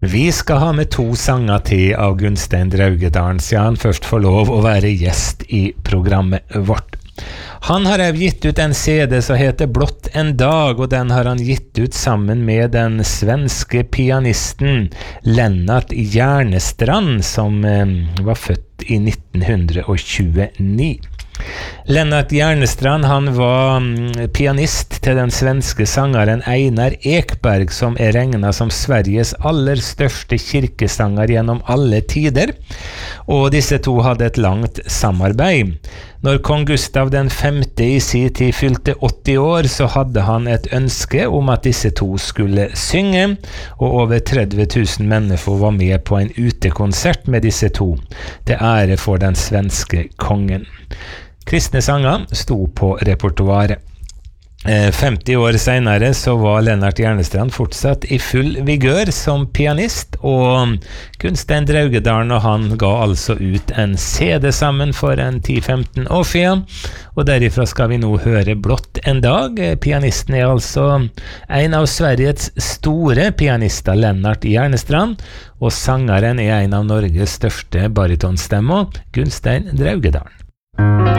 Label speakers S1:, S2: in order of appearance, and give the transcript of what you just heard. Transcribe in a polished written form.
S1: Vi skal ha med 2 sanger til av Gunstein Draugedalen, siden han først får lov å være gjest i programmet vårt. Han har også gitt ut en CD som heter Blått en dag, og den har han gitt ut sammen med den svenske pianisten Lennart Hjernestrand, som var født i 1929. Lennart Hjernestrand, han var pianist til den svenske sangeren Einar Ekberg, som regnet som Sveriges aller største kirkesanger gjennom alle tider, og disse 2 hadde et langt samarbeid. Når kong Gustav den 5. i sin tid fylte 80 år, så hadde han et ønske om at disse 2 skulle synge, og over 30 000 mennesker var med på en utekonsert med disse 2, til ære for den svenske kongen. Kristne sanger sto på repertoaret. 50 år senere så var Lennart Hjernestrand fortsatt i full vigør som pianist, og Gunstein Draugedalen og han ga altså ut en CD sammen for en 10-15 år siden, og derifra skal vi nå høre Blått en dag. Pianisten altså en av Sveriges store pianister, Lennart Hjernestrand, og sangeren en av Norges største baritonstemmer, Gunstein Draugedalen.